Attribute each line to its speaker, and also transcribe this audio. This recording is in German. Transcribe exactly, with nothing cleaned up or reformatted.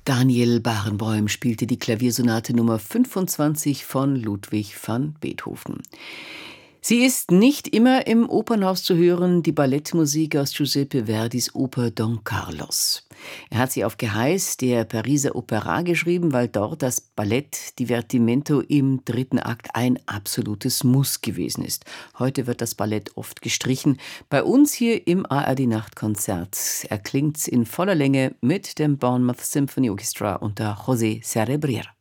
Speaker 1: Daniel Barenboim spielte die Klaviersonate Nummer fünfundzwanzig von Ludwig van Beethoven. Sie ist nicht immer im Opernhaus zu hören, die Ballettmusik aus Giuseppe Verdis Oper Don Carlos. Er hat sie auf Geheiß der Pariser Opéra geschrieben, weil dort das Ballett Divertimento im dritten Akt ein absolutes Muss gewesen ist. Heute wird das Ballett oft gestrichen. Bei uns hier im A R D-Nachtkonzert erklingt's in voller Länge mit dem Bournemouth Symphony Orchestra unter José Cerebrier.